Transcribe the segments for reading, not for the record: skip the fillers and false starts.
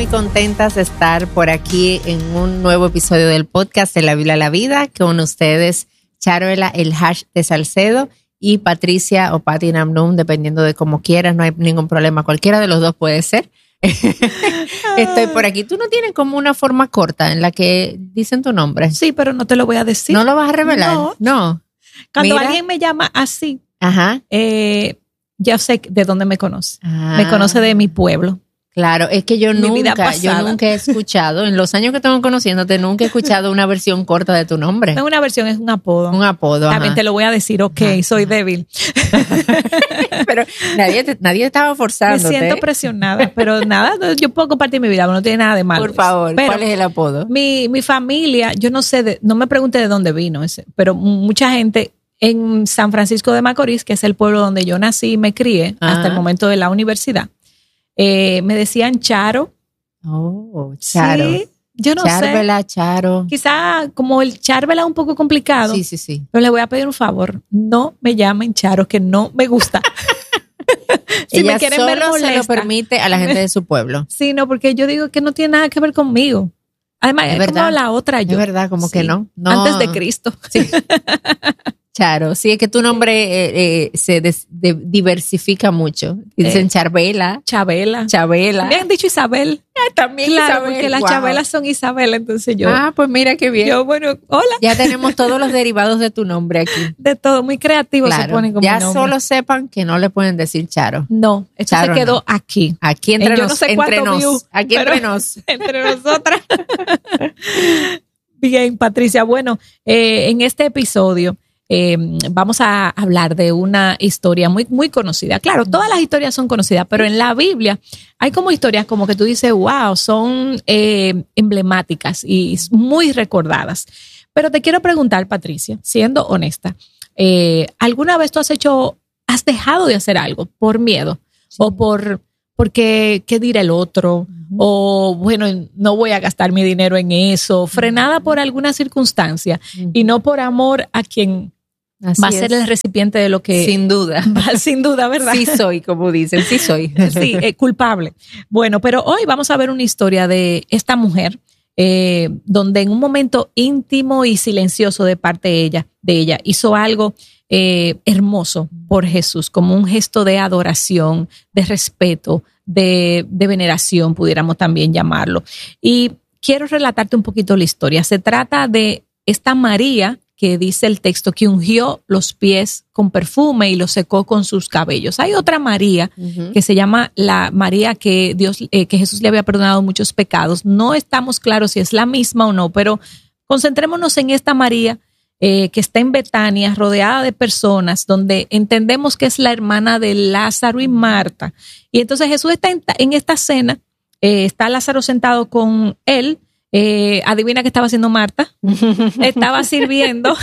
muy contentas de estar por aquí en un nuevo episodio del podcast de La Biblia a la Vida. Con ustedes, Charoela, el Hash de Salcedo, y Patricia o Patti Namnum, dependiendo de cómo quieras, no hay ningún problema. Cualquiera de los dos puede ser. Estoy por aquí. ¿Tú no tienes como una forma corta en la que dicen tu nombre? Sí, pero no te lo voy a decir. ¿No lo vas a revelar? No. Cuando alguien me llama así, ajá, ya sé de dónde me conoce. Me conoce de mi pueblo. Claro, es que yo nunca he escuchado, en los años que tengo conociéndote, nunca he escuchado una versión corta de tu nombre. No es una versión, es un apodo. Un apodo, también te lo voy a decir, soy débil. Pero nadie estaba forzándote. Me siento presionada, pero nada, yo puedo compartir mi vida, no tiene nada de malo. Por favor, pero ¿cuál es el apodo? Mi familia, yo no sé, no me pregunte de dónde vino, pero mucha gente en San Francisco de Macorís, que es el pueblo donde yo nací y me crié, hasta el momento de la universidad, me decían Charo. Oh, Charo. Sí, yo no Chárvela, sé. Charo. Quizá como el Chárvela es un poco complicado. Sí. Pero le voy a pedir un favor. No me llamen Charo, que no me gusta. Si ella me quieren ver molesta, se lo permite a la gente de su pueblo. Sí, no, porque yo digo que no tiene nada que ver conmigo. Además, es como la otra yo. Es verdad, como que no. Antes de Cristo. Sí. Charo, sí, es que tu nombre se diversifica mucho. Dicen Chabela. Me han dicho Isabel. También claro, Isabel. Porque las Chabelas son Isabel, entonces yo. Pues mira qué bien. Bueno, hola. Ya tenemos todos los derivados de tu nombre aquí. De todo, muy creativo se pone como ya nombre. Solo sepan que no le pueden decir Charo. No, esto Charo se quedó aquí. Aquí entre yo no sé entre nos. Views, aquí entre nos. Entre nosotras. Bien, Patricia. Bueno, en este episodio vamos a hablar de una historia muy, muy conocida. Claro, todas las historias son conocidas, pero en la Biblia hay como historias como que tú dices, wow, son emblemáticas y muy recordadas. Pero te quiero preguntar, Patricia, siendo honesta, ¿alguna vez tú has dejado de hacer algo por miedo? Sí. O porque qué dirá el otro, o bueno, no voy a gastar mi dinero en eso, frenada por alguna circunstancia y no por amor a quien va a ser el recipiente de lo que... Sin duda, ¿verdad? Sí soy, como dicen, sí soy. Sí, culpable. Bueno, pero hoy vamos a ver una historia de esta mujer donde en un momento íntimo y silencioso de parte de ella hizo algo hermoso por Jesús, como un gesto de adoración, de respeto, de veneración, pudiéramos también llamarlo. Y quiero relatarte un poquito la historia. Se trata de esta María que dice el texto que ungió los pies con perfume y los secó con sus cabellos. Hay otra María que se llama la María que Jesús le había perdonado muchos pecados. No estamos claros si es la misma o no, pero concentrémonos en esta María que está en Betania, rodeada de personas, donde entendemos que es la hermana de Lázaro y Marta. Y entonces Jesús está en esta cena, está Lázaro sentado con él. Adivina qué estaba haciendo Marta. Estaba sirviendo.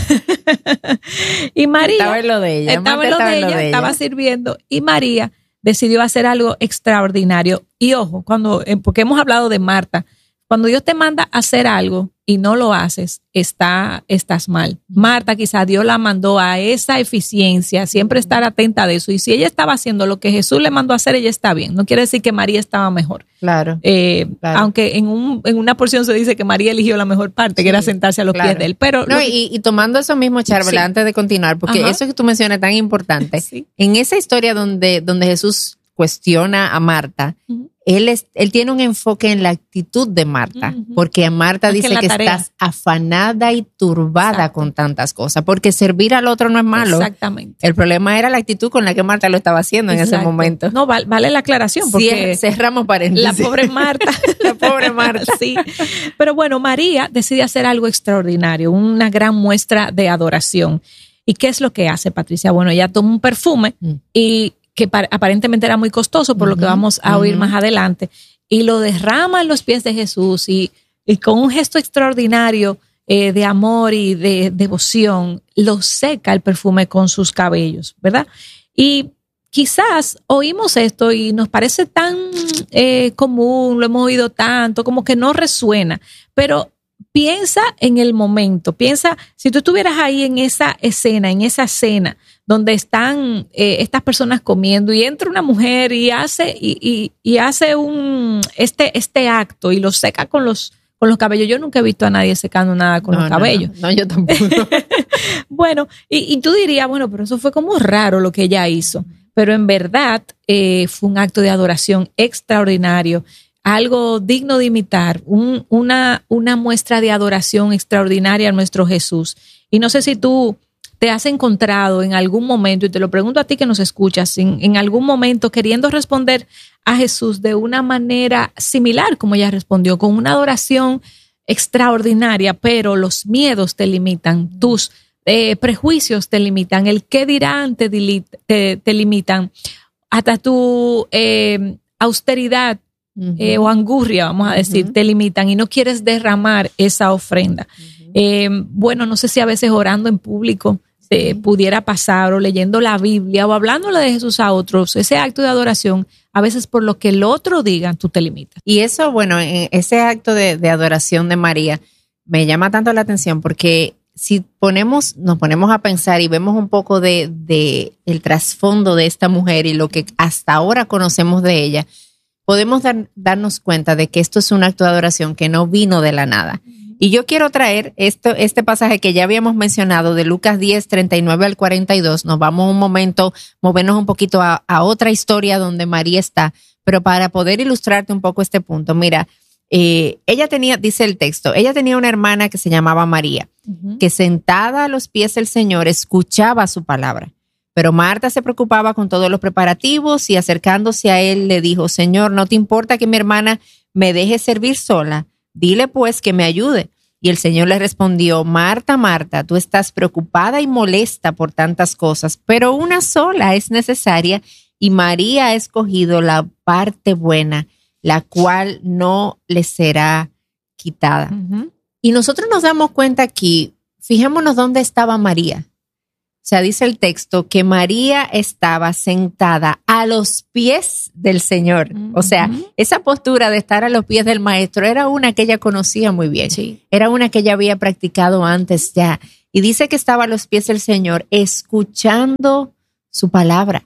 Y María estaba en lo de ella. Estaba sirviendo. Y María decidió hacer algo extraordinario. Y ojo, porque hemos hablado de Marta, cuando Dios te manda a hacer algo y no lo haces, estás mal. Marta, quizás Dios la mandó a esa eficiencia, siempre estar atenta de eso. Y si ella estaba haciendo lo que Jesús le mandó a hacer, ella está bien. No quiere decir que María estaba mejor. Claro. Aunque en una porción se dice que María eligió la mejor parte, que era sentarse a los pies de él. Pero y tomando eso mismo, Charvela, antes de continuar, porque eso que tú mencionas es tan importante. Sí. En esa historia donde Jesús cuestiona a Marta, él tiene un enfoque en la actitud de Marta, porque Marta dice que estás afanada y turbada con tantas cosas, porque servir al otro no es malo. Exactamente. El problema era la actitud con la que Marta lo estaba haciendo en ese momento. No, vale la aclaración, porque cerramos paréntesis. La pobre Marta. La pobre Marta. Sí. Pero bueno, María decide hacer algo extraordinario, una gran muestra de adoración. ¿Y qué es lo que hace, Patricia? Bueno, ella toma un perfume y que aparentemente era muy costoso, por lo que vamos a oír más adelante, y lo derrama en los pies de Jesús y con un gesto extraordinario de amor y de devoción, lo seca el perfume con sus cabellos, ¿verdad? Y quizás oímos esto y nos parece tan común, lo hemos oído tanto, como que no resuena, pero piensa en el momento, piensa, si tú estuvieras ahí en esa escena, en esa cena, donde están estas personas comiendo y entra una mujer y hace este acto y lo seca con los cabellos. Yo nunca he visto a nadie secando nada con los cabellos. No, yo tampoco. Bueno, y tú dirías, bueno, pero eso fue como raro lo que ella hizo. Pero en verdad fue un acto de adoración extraordinario, algo digno de imitar, una muestra de adoración extraordinaria a nuestro Jesús. Y no sé si tú te has encontrado en algún momento, y te lo pregunto a ti que nos escuchas, en algún momento queriendo responder a Jesús de una manera similar como ella respondió, con una adoración extraordinaria, pero los miedos te limitan, tus prejuicios te limitan, el qué dirán te limitan, hasta tu austeridad o angurria, vamos a decir, te limitan y no quieres derramar esa ofrenda. Bueno, no sé si a veces orando en público pudiera pasar, o leyendo la Biblia o hablándole de Jesús a otros, ese acto de adoración, a veces por lo que el otro diga, tú te limitas. Y eso, bueno, ese acto de adoración de María me llama tanto la atención porque si nos ponemos a pensar y vemos un poco de el trasfondo de esta mujer y lo que hasta ahora conocemos de ella, podemos darnos cuenta de que esto es un acto de adoración que no vino de la nada. Y yo quiero traer este pasaje que ya habíamos mencionado de Lucas 10, 39 al 42. Nos vamos un momento, movernos un poquito a otra historia donde María está, pero para poder ilustrarte un poco este punto. Mira, ella tenía, dice el texto, ella tenía una hermana que se llamaba María, que sentada a los pies del Señor escuchaba su palabra. Pero Marta se preocupaba con todos los preparativos y acercándose a él le dijo, Señor, ¿no te importa que mi hermana me deje servir sola? Dile pues que me ayude. Y el Señor le respondió, Marta, Marta, tú estás preocupada y molesta por tantas cosas, pero una sola es necesaria y María ha escogido la parte buena, la cual no le será quitada. Y nosotros nos damos cuenta aquí, fijémonos dónde estaba María. O sea, dice el texto que María estaba sentada a los pies del Señor. O sea, esa postura de estar a los pies del Maestro era una que ella conocía muy bien. Sí. Era una que ella había practicado antes ya. Y dice que estaba a los pies del Señor escuchando su palabra.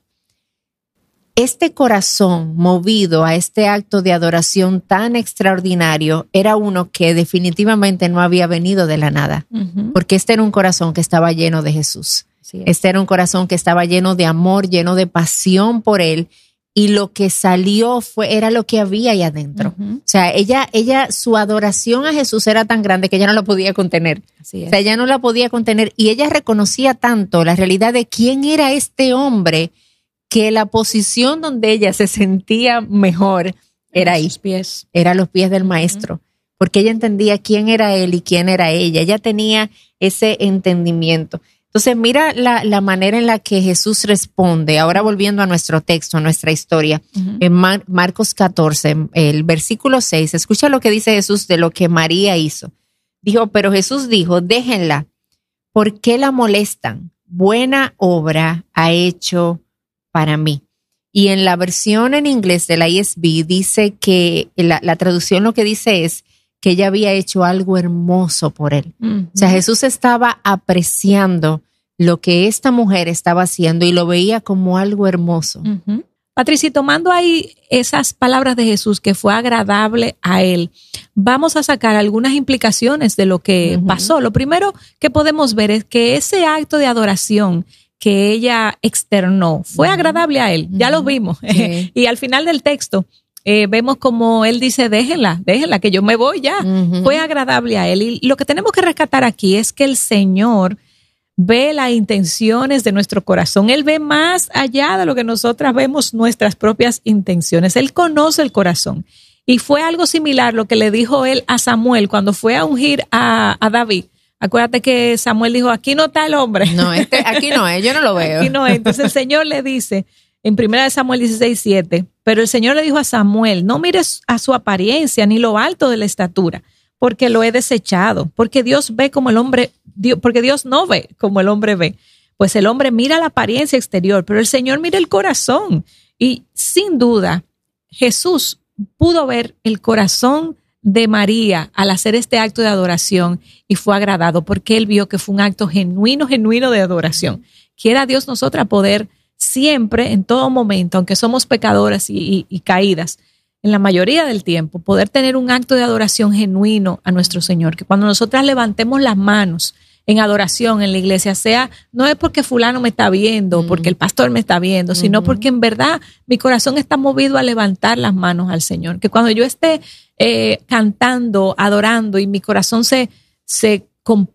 Este corazón movido a este acto de adoración tan extraordinario era uno que definitivamente no había venido de la nada. Porque este era un corazón que estaba lleno de Jesús. Este era un corazón que estaba lleno de amor, lleno de pasión por él, y lo que salió era lo que había ahí adentro. O sea, ella, su adoración a Jesús era tan grande que ella no la podía contener. Así es. O sea, ella no la podía contener y ella reconocía tanto la realidad de quién era este hombre que la posición donde ella se sentía mejor era ahí. Era a los pies del Maestro. Porque ella entendía quién era él y quién era ella. Ella tenía ese entendimiento. Entonces, mira la manera en la que Jesús responde. Ahora volviendo a nuestro texto, a nuestra historia, en Marcos 14, el versículo 6, escucha lo que dice Jesús de lo que María hizo. Dijo, pero Jesús dijo, déjenla, ¿por qué la molestan? Buena obra ha hecho para mí. Y en la versión en inglés de la ESV dice que la traducción lo que dice es que ella había hecho algo hermoso por él. O sea, Jesús estaba apreciando lo que esta mujer estaba haciendo y lo veía como algo hermoso. Patricia, tomando ahí esas palabras de Jesús que fue agradable a él, vamos a sacar algunas implicaciones de lo que pasó. Lo primero que podemos ver es que ese acto de adoración que ella externó fue agradable a él. Ya lo vimos. Sí. Y al final del texto vemos como él dice, déjenla, que yo me voy ya. Fue agradable a él. Y lo que tenemos que rescatar aquí es que el Señor ve las intenciones de nuestro corazón. Él ve más allá de lo que nosotras vemos nuestras propias intenciones. Él conoce el corazón. Y fue algo similar lo que le dijo él a Samuel cuando fue a ungir a David. Acuérdate que Samuel dijo, aquí no está el hombre. No, aquí no es, yo no lo veo. Aquí no es. Entonces el Señor le dice, en 1 Samuel 16:7, pero el Señor le dijo a Samuel, no mires a su apariencia ni lo alto de la estatura, porque lo he desechado, porque Dios ve como el hombre, porque Dios no ve como el hombre ve. Pues el hombre mira la apariencia exterior, pero el Señor mira el corazón. Y sin duda, Jesús pudo ver el corazón de María al hacer este acto de adoración y fue agradado porque él vio que fue un acto genuino de adoración. Quiera Dios nosotras poder siempre, en todo momento, aunque somos pecadoras y caídas, en la mayoría del tiempo, poder tener un acto de adoración genuino a nuestro Señor. Que cuando nosotras levantemos las manos en adoración en la iglesia, no es porque fulano me está viendo, porque el pastor me está viendo, sino porque en verdad mi corazón está movido a levantar las manos al Señor. Que cuando yo esté cantando, adorando y mi corazón esté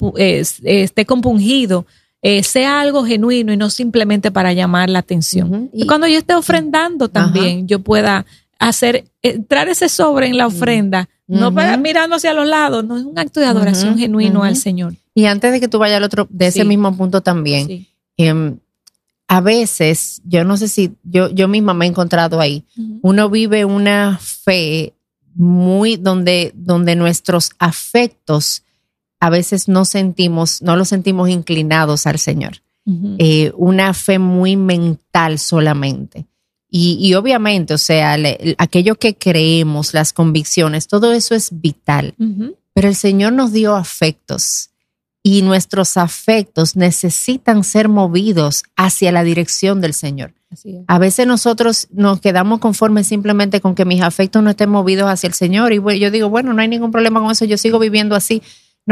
compungido, sea algo genuino y no simplemente para llamar la atención. Y cuando yo esté ofrendando también, yo pueda entrar ese sobre en la ofrenda, no para mirando hacia los lados, no es un acto de adoración genuino al Señor. Y antes de que tú vayas al otro, de ese mismo punto también, a veces, yo no sé si, yo misma me he encontrado ahí, uno vive una fe muy donde nuestros afectos a veces no los sentimos inclinados al Señor. Una fe muy mental solamente. Y obviamente, o sea, aquello que creemos, las convicciones, todo eso es vital. Pero el Señor nos dio afectos y nuestros afectos necesitan ser movidos hacia la dirección del Señor. A veces nosotros nos quedamos conformes simplemente con que mis afectos no estén movidos hacia el Señor. Y yo digo, bueno, no hay ningún problema con eso, yo sigo viviendo así.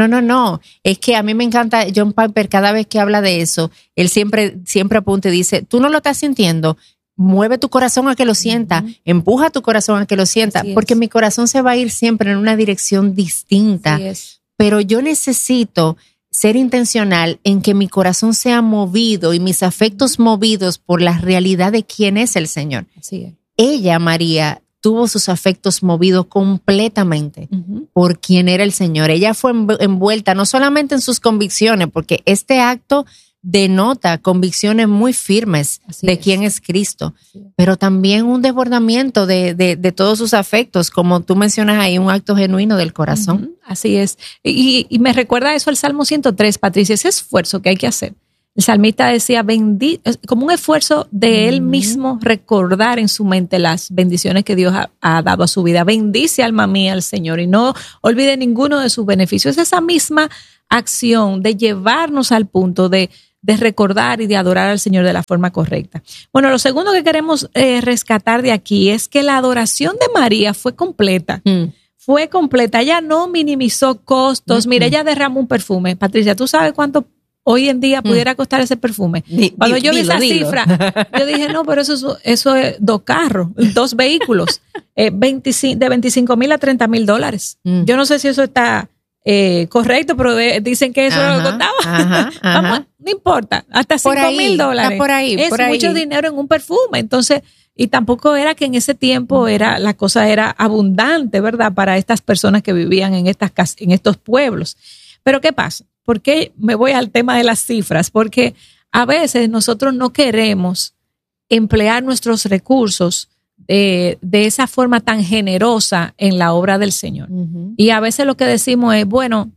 No. Es que a mí me encanta John Piper, cada vez que habla de eso, él siempre apunta y dice, tú no lo estás sintiendo, mueve tu corazón a que lo sienta, empuja tu corazón a que lo sienta, porque mi corazón se va a ir siempre en una dirección distinta. Pero yo necesito ser intencional en que mi corazón sea movido y mis afectos movidos por la realidad de quién es el Señor. Ella, María, tuvo sus afectos movidos completamente por quién era el Señor. Ella fue envuelta no solamente en sus convicciones, porque este acto denota convicciones muy firmes de quién es Cristo, pero también un desbordamiento de todos sus afectos, como tú mencionas ahí, un acto genuino del corazón. Así es. Y me recuerda eso al Salmo 103, Patricia, ese esfuerzo que hay que hacer. El salmista decía, como un esfuerzo de él mismo recordar en su mente las bendiciones que Dios ha dado a su vida. Bendice, alma mía, al Señor y no olvide ninguno de sus beneficios. Es esa misma acción de llevarnos al punto de recordar y de adorar al Señor de la forma correcta. Bueno, lo segundo que queremos rescatar de aquí es que la adoración de María fue completa. Fue completa. Ella no minimizó costos. Mira, ella derramó un perfume. Patricia, ¿tú sabes cuánto hoy en día pudiera costar ese perfume? Cuando yo vi esa cifra, yo dije, no, pero eso es 2 carros, 2 vehículos, de 25,000 a $30,000. Yo no sé si eso está correcto, pero dicen que eso lo costaba. Vamos, no importa, hasta $5,000. Por ahí. Mucho dinero en un perfume. Entonces, y tampoco era que en ese tiempo la cosa era abundante, ¿verdad? Para estas personas que vivían en estos pueblos. Pero ¿qué pasa? ¿Por qué me voy al tema de las cifras? Porque a veces nosotros no queremos emplear nuestros recursos de esa forma tan generosa en la obra del Señor. Y a veces lo que decimos es, bueno,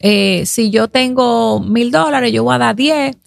si yo tengo $1,000, yo voy a dar 10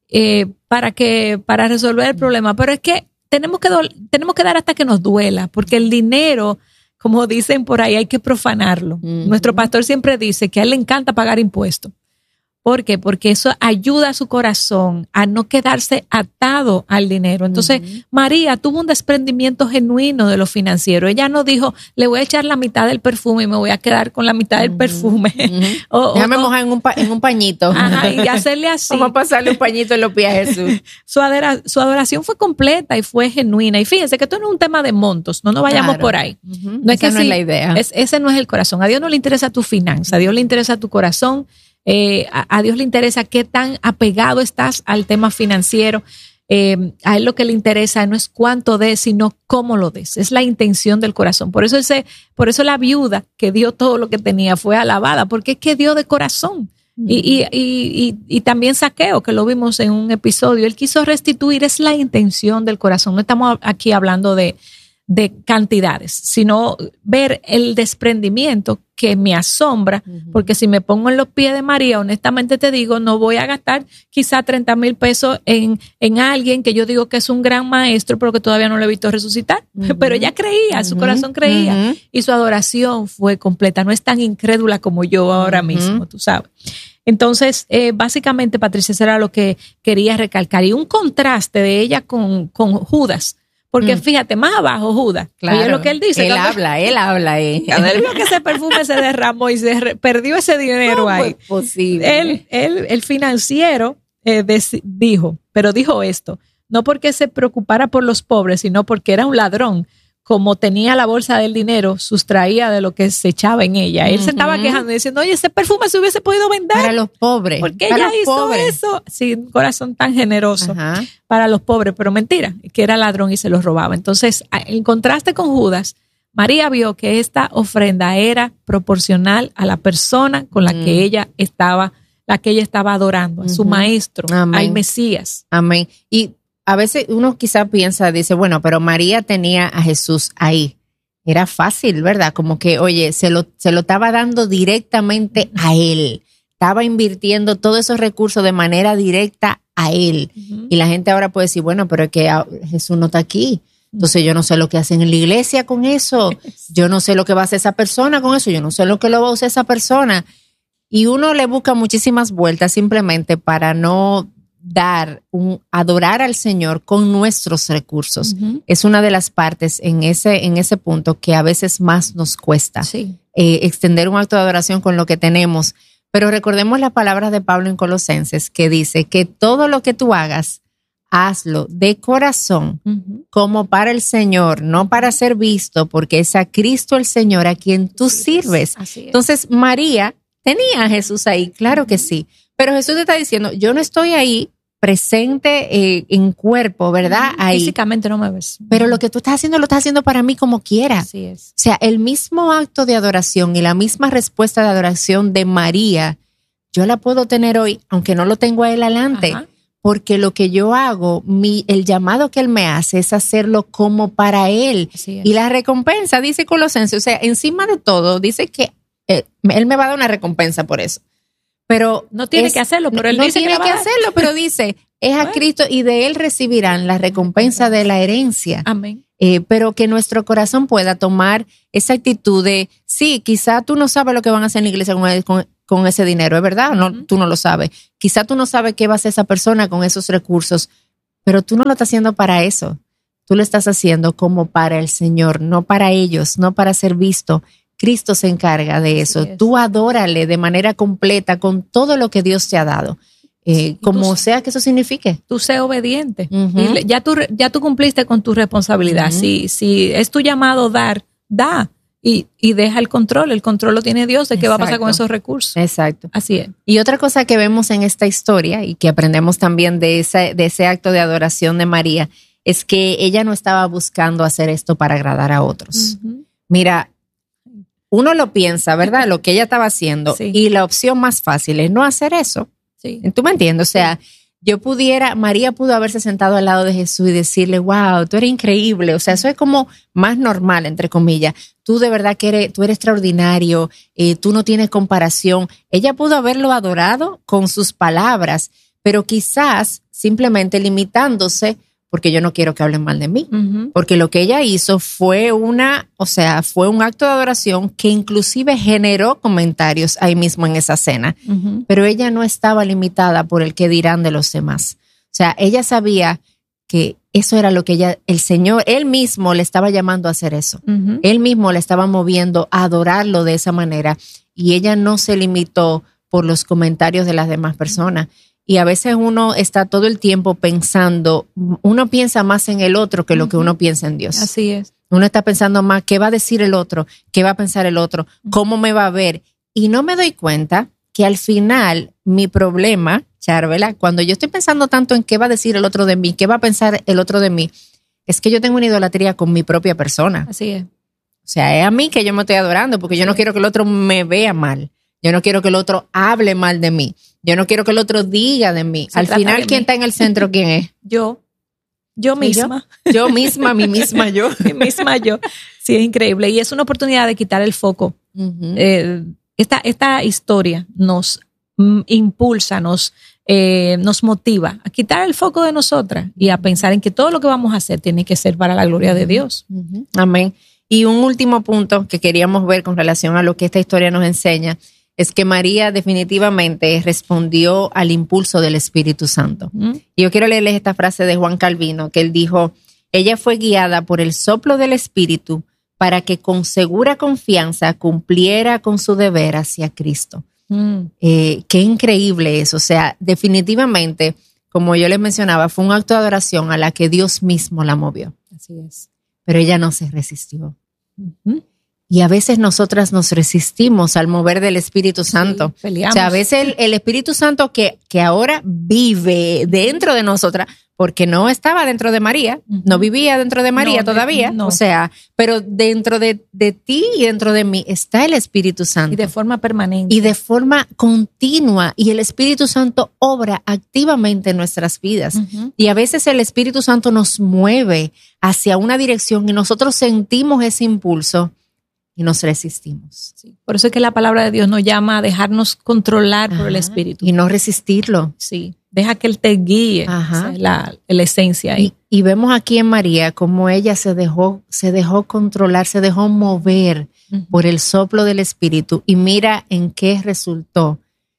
para resolver el problema. Pero es que tenemos que dar hasta que nos duela, porque el dinero, como dicen por ahí, hay que profanarlo. Nuestro pastor siempre dice que a él le encanta pagar impuestos. ¿Por qué? Porque eso ayuda a su corazón a no quedarse atado al dinero. Entonces, María tuvo un desprendimiento genuino de lo financiero. Ella no dijo, le voy a echar la mitad del perfume y me voy a quedar con la mitad del perfume. Déjame mojar en un pañito. Y hacerle así. Vamos a pasarle un pañito en los pies a Jesús. Su adoración fue completa y fue genuina. Y fíjense que esto no es un tema de montos. No nos vayamos por ahí. No es la idea. Ese no es el corazón. A Dios no le interesa tu finanza. A Dios le interesa tu corazón. A Dios le interesa qué tan apegado estás al tema financiero. A él lo que le interesa no es cuánto des, sino cómo lo des. Es la intención del corazón. Por eso la viuda que dio todo lo que tenía fue alabada, porque es que dio de corazón. Y también Zaqueo, que lo vimos en un episodio, él quiso restituir, es la intención del corazón. No estamos aquí hablando de de cantidades, sino ver el desprendimiento que me asombra, porque si me pongo en los pies de María, honestamente te digo, no voy a gastar quizá 30,000 pesos en alguien que yo digo que es un gran maestro, pero que todavía no lo he visto resucitar. Pero ella creía, su corazón creía, y su adoración fue completa. No es tan incrédula como yo ahora mismo, tú sabes. Entonces, básicamente, Patricia, eso era lo que quería recalcar. Y un contraste de ella con Judas. Porque fíjate, más abajo Judas, claro, oye lo que él dice. Él habla. Cuando él vio que ese perfume se derramó y perdió ese dinero ahí. Es posible. El financiero dijo esto, no porque se preocupara por los pobres, sino porque era un ladrón. Como tenía la bolsa del dinero, sustraía de lo que se echaba en ella. Él se estaba quejando diciendo, oye, ese perfume se hubiese podido vender. Para los pobres. ¿Por qué ella hizo eso? Sí, un corazón tan generoso para los pobres, pero mentira, que era ladrón y se los robaba. Entonces, en contraste con Judas, María vio que esta ofrenda era proporcional a la persona con la que ella estaba adorando, a su maestro, al Mesías. Amén. Y a veces uno quizá piensa, dice, bueno, pero María tenía a Jesús ahí. Era fácil, ¿verdad? Como que, oye, se lo estaba dando directamente a él. Estaba invirtiendo todos esos recursos de manera directa a él. Y la gente ahora puede decir, bueno, pero es que Jesús no está aquí. Entonces yo no sé lo que hacen en la iglesia con eso. Yo no sé lo que va a hacer esa persona con eso. Yo no sé lo que lo va a usar esa persona. Y uno le busca muchísimas vueltas simplemente para no adorar al Señor con nuestros recursos. Es una de las partes en ese punto que a veces más nos cuesta. Extender un acto de adoración con lo que tenemos. Pero recordemos las palabras de Pablo en Colosenses, que dice que todo lo que tú hagas, hazlo de corazón, como para el Señor, no para ser visto, porque es a Cristo el Señor a quien tú sirves. Entonces, María tenía a Jesús ahí, claro que sí. Pero Jesús te está diciendo, yo no estoy ahí presente en cuerpo, ¿verdad? Ahí. Físicamente no me ves. Pero lo que tú estás haciendo, lo estás haciendo para mí como quiera. Así es. O sea, el mismo acto de adoración y la misma respuesta de adoración de María, yo la puedo tener hoy, aunque no lo tengo a él adelante. Porque lo que yo hago, el llamado que él me hace es hacerlo como para él. Y la recompensa, dice Colosenses, o sea, encima de todo, dice que él me va a dar una recompensa por eso. Pero no tiene que hacerlo, pero él no dice tiene que hacerlo, pero dice, es a Cristo y de él recibirán la recompensa de la herencia. Amén. Pero que nuestro corazón pueda tomar esa actitud de, sí, quizá tú no sabes lo que van a hacer en la iglesia con ese dinero, ¿es verdad? No, tú no lo sabes. Quizá tú no sabes qué va a hacer esa persona con esos recursos, pero tú no lo estás haciendo para eso. Tú lo estás haciendo como para el Señor, no para ellos, no para ser visto. Cristo se encarga de eso. Tú adórale de manera completa con todo lo que Dios te ha dado. Como sea que eso signifique. Tú sé obediente. Y ya tú cumpliste con tu responsabilidad. Si es tu llamado da. Y deja el control. El control lo tiene Dios de qué va a pasar con esos recursos. Exacto. Así es. Y otra cosa que vemos en esta historia y que aprendemos también de ese acto de adoración de María es que ella no estaba buscando hacer esto para agradar a otros. Mira, uno lo piensa, ¿verdad? Lo que ella estaba haciendo. Y la opción más fácil es no hacer eso. ¿Tú me entiendes? O sea, María pudo haberse sentado al lado de Jesús y decirle, wow, tú eres increíble. O sea, eso es como más normal, entre comillas. Tú de verdad que tú eres extraordinario. Tú no tienes comparación. Ella pudo haberlo adorado con sus palabras, pero quizás simplemente limitándose, porque yo no quiero que hablen mal de mí. Porque lo que ella hizo fue un acto de adoración que inclusive generó comentarios ahí mismo en esa cena. Pero ella no estaba limitada por el qué dirán de los demás. O sea, ella sabía que eso era lo que el Señor, él mismo le estaba llamando a hacer eso. Él mismo le estaba moviendo a adorarlo de esa manera. Y ella no se limitó por los comentarios de las demás personas. Y a veces uno está todo el tiempo pensando, uno piensa más en el otro que lo que uno piensa en Dios. Así es. Uno está pensando más, ¿qué va a decir el otro? ¿Qué va a pensar el otro? ¿Cómo me va a ver? Y no me doy cuenta que al final mi problema, Charvela, cuando yo estoy pensando tanto en qué va a decir el otro de mí, qué va a pensar el otro de mí, es que yo tengo una idolatría con mi propia persona. Así es. O sea, es a mí que yo me estoy adorando porque yo no quiero que el otro me vea mal. Yo no quiero que el otro hable mal de mí. Yo no quiero que el otro diga de mí. Al final, ¿quién está en el centro? ¿Quién es? Yo. Yo misma. Yo misma, mi misma yo. Mi misma yo. Sí, es increíble. Y es una oportunidad de quitar el foco. Esta historia nos impulsa, nos motiva a quitar el foco de nosotras y a pensar en que todo lo que vamos a hacer tiene que ser para la gloria de Dios. Amén. Y un último punto que queríamos ver con relación a lo que esta historia nos enseña es que María definitivamente respondió al impulso del Espíritu Santo. Y yo quiero leerles esta frase de Juan Calvino, que él dijo: ella fue guiada por el soplo del Espíritu para que con segura confianza cumpliera con su deber hacia Cristo. Qué increíble eso. O sea, definitivamente, como yo les mencionaba, fue un acto de adoración a la que Dios mismo la movió. Así es. Pero ella no se resistió. Y a veces nosotras nos resistimos al mover del Espíritu Santo. Sí, peleamos. O sea, a veces el Espíritu Santo que ahora vive dentro de nosotras, porque no estaba dentro de María, no vivía dentro de María todavía, o sea, pero dentro de ti y dentro de mí está el Espíritu Santo. Y de forma permanente. Y de forma continua. Y el Espíritu Santo obra activamente en nuestras vidas. Y a veces el Espíritu Santo nos mueve hacia una dirección y nosotros sentimos ese impulso y nos resistimos. Sí. Por eso es que la palabra de Dios nos llama a dejarnos controlar por el Espíritu. Y no resistirlo. Sí. Deja que Él te guíe. Esa es la esencia ahí. Y vemos aquí en María cómo ella se dejó controlar, se dejó mover por el soplo del Espíritu. Y mira en qué resultó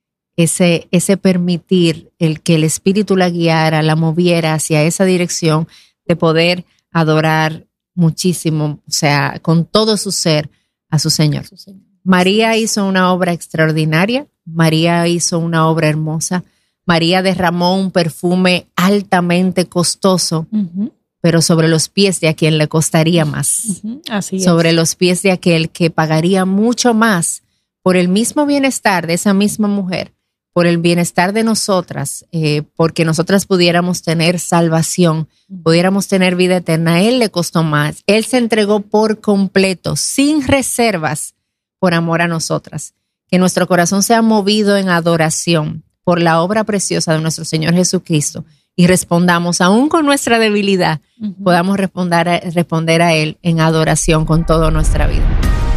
ese permitir, el que el Espíritu la guiara, la moviera hacia esa dirección de poder adorar muchísimo, o sea, con todo su ser a su Señor. María hizo una obra extraordinaria. María hizo una obra hermosa. María derramó un perfume altamente costoso, pero sobre los pies de a quien le costaría más. Así es. Sobre los pies de aquel que pagaría mucho más por el mismo bienestar de esa misma mujer, por el bienestar de nosotras, porque nosotras pudiéramos tener salvación, pudiéramos tener vida eterna. A Él le costó más. Él se entregó por completo, sin reservas, por amor a nosotras. Que nuestro corazón sea movido en adoración por la obra preciosa de nuestro Señor Jesucristo y respondamos, aún con nuestra debilidad, podamos responder a Él en adoración con toda nuestra vida.